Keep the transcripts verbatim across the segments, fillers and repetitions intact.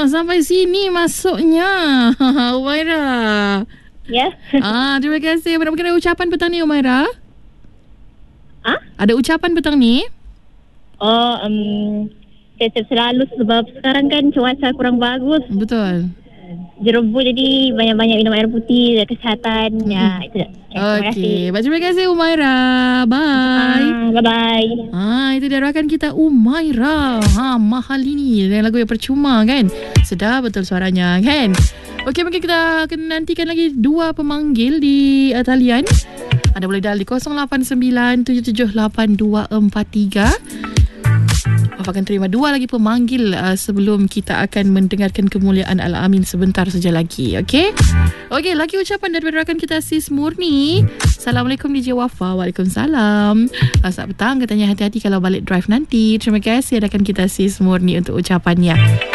Ah, sampai sini masuknya. Umairah. Ya. Ah, terima kasih. Mungkin ada ucapan petang ni, Umairah? Ah? Ada ucapan petang ni? Oh, um, tetap selalu sebab sekarang kan cuaca kurang bagus. Betul. Jerebu, jadi banyak-banyak minum air putih, kesihatan. Mm-hmm. Ya, itu. Ya, Okey, terima kasih Umairah. Bye. Ah, bye-bye. Ah, itu dia rakan kita Umairah. Ha, mahal ini. Dan lagu yang percuma kan. Sedap betul suaranya kan. Okey, mungkin kita akan nantikan lagi dua pemanggil di uh, talian. Anda boleh dial di kosong lapan sembilan tujuh tujuh lapan dua empat tiga. Apa akan terima dua lagi pemanggil uh, sebelum kita akan mendengarkan kemuliaan Al-Amin sebentar saja lagi. Okey. Okey, lagi ucapan daripada rakan kita Sis Murni. Assalamualaikum D J Wafa. Waalaikumsalam. Uh, Selamat petang, katanya hati-hati kalau balik drive nanti. Terima kasih rakan kita Sis Murni untuk ucapannya.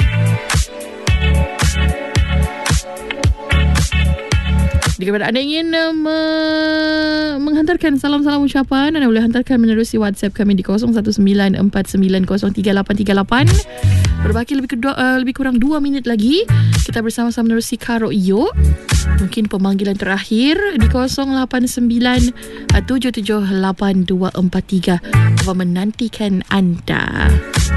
Jika anda ingin uh, me- menghantarkan salam-salam ucapan, anda boleh hantarkan menerusi WhatsApp kami di kosong satu sembilan empat sembilan kosong tiga lapan tiga lapan. Berbaki lebih, kedua, uh, lebih kurang dua minit lagi. Kita bersama-sama menerusi Karo Iyo. Mungkin pemanggilan terakhir di kosong lapan sembilan tujuh tujuh lapan dua empat tiga. Apa menantikan anda.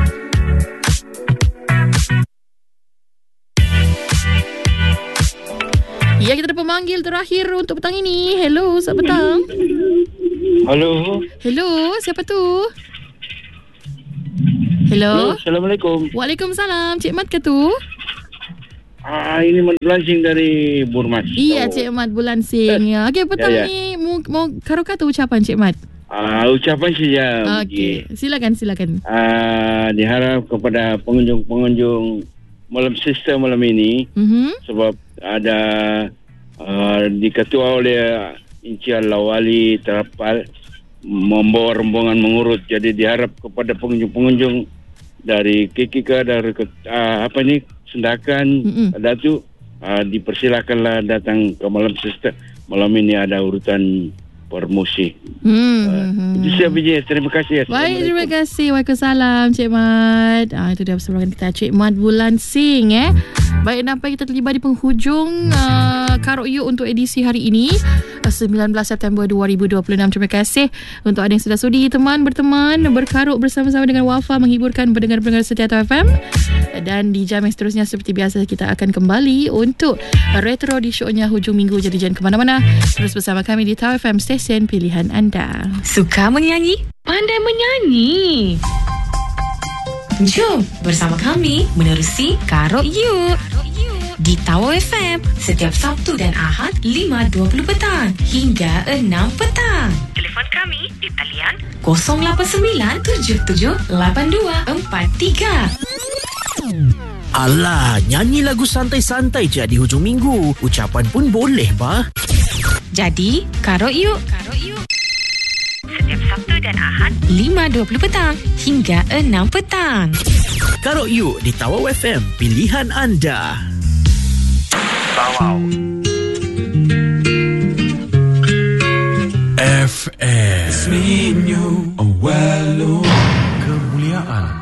Ya, kita ada pemanggil terakhir untuk petang ini. Hello, selamat petang. Halo. Hello, siapa tu? Hello. Halo, Assalamualaikum. Waalaikumsalam. Cik Mat ke tu? Ah, ini Mat Bulansing dari Burmas. Iya, oh. Cik Mat Bulansing. Ya. Okey, petang ya, ya. ni mau, mau karo kata ucapan Cik Mat. Ah, ucapan saja. Okey, silakan silakan. Ah, diharap kepada pengunjung-pengunjung malam sister malam ini, Mhm. sebab ada uh, diketua oleh Encik Lawali Terapal membawa rombongan mengurut. Jadi diharap kepada pengunjung-pengunjung dari K K K, dari uh, apa ni Sendakan, Mm-mm. Datuk, uh, dipersilakanlah datang ke malam sister. Malam ini ada urutan promosi. Hmm. Uh, itu saya bijak. Terima kasih. Baik, terima kasih. Waalaikumsalam Cik Mat. Ah, itu dia bersama kita Cik Mat Bulansing eh. Baik, nampak kita terlibat di penghujung uh, Karo Iyo untuk edisi hari ini, uh, sembilan belas September dua ribu dua puluh enam. Terima kasih untuk anda yang sudah sudi teman berteman berkaruk bersama-sama dengan Wafa menghiburkan pendengar-pendengar setia T F M. Dan di jam yang seterusnya seperti biasa kita akan kembali untuk retro di show-nya hujung minggu. Jadi jangan ke mana-mana. Terus bersama kami di T F M, stesen pilihan anda. Suka menyanyi? Pandai menyanyi. Jom bersama kami menerusi Karo Yuk di Tower F M setiap Sabtu dan Ahad lima dua puluh petang hingga enam petang. Telefon kami di talian kosong lapan sembilan tujuh tujuh lapan dua empat tiga. Alah, nyanyi lagu santai-santai je di hujung minggu. Ucapan pun boleh, bah. Jadi, Karo Yuk. Karo Yuk. Setiap Sabtu dan Ahad lima dua puluh petang hingga enam petang. Karo Yuk di Tawau F M, pilihan anda. Tawau F M. Kemuliaan